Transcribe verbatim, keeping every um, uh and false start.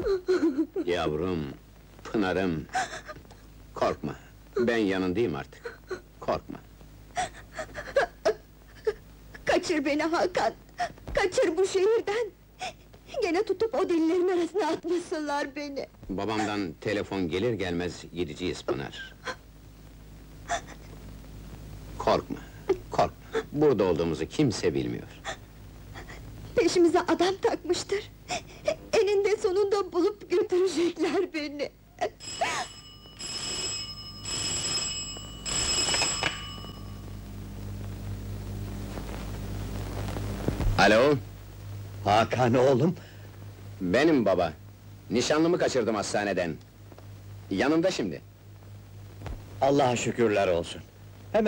Yavrum, Pınar'ım! Korkma, ben yanındayım artık. Korkma. Kaçır beni Hakan! Kaçır bu şehirden! Gene tutup o delilerin arasına atmasınlar beni! Babamdan telefon gelir gelmez gideceğiz Pınar. Korkma, korkma. Burada olduğumuzu kimse bilmiyor. Peşimize adam takmıştır! Eninde sonunda bulup götürecekler beni! Alo, Hakan oğlum, benim baba. Nişanlımı kaçırdım hastaneden. Yanımda şimdi. Allah'a şükürler olsun.